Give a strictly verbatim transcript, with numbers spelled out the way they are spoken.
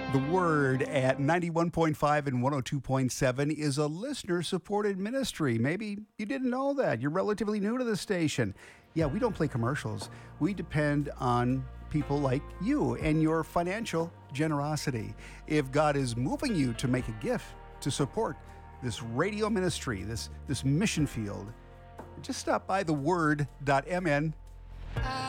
The Word at ninety-one point five and one oh two point seven is a listener-supported ministry. Maybe you didn't know that. You're relatively new to the station. Yeah, we don't play commercials. We depend on people like you and your financial generosity. If God is moving you to make a gift to support this radio ministry, this, this mission field, just stop by the word dot m n